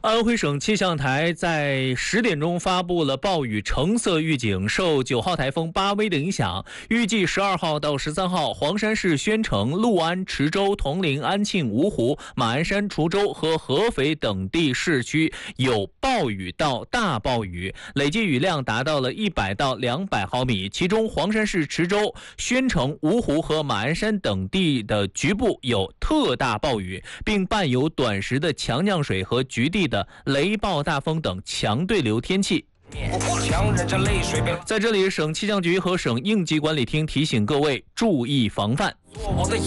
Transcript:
安徽省气象台在10点钟发布了暴雨橙色预警，受9号台风巴威的影响，预计12号到13号，黄山市宣城、六安、池州、铜陵、安庆、芜湖、马鞍山、滁州和合肥等地市区有暴雨到大暴雨，累计雨量达到了100到200毫米。其中，黄山市池州、宣城、芜湖和马鞍山等地的局部有特大暴雨，并伴有短时的强降水和局地的雷暴大风等强对流天气。在这里，省气象局和省应急管理厅提醒各位注意防范。